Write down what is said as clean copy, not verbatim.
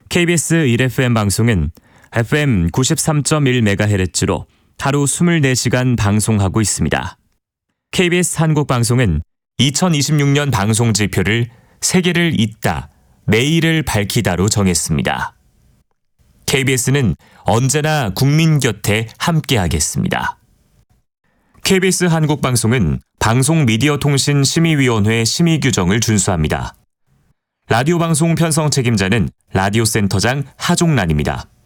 KBS 1FM 방송은 FM 93.1MHz로 하루 24시간 방송하고 있습니다. KBS 한국방송은 2026년 방송 지표를 세계를 잇다, 내일을 밝히다로 정했습니다. KBS는 언제나 국민 곁에 함께하겠습니다. KBS 한국방송은 방송미디어통신심의위원회 심의 규정을 준수합니다. 라디오 방송 편성 책임자는 라디오센터장 하종란입니다.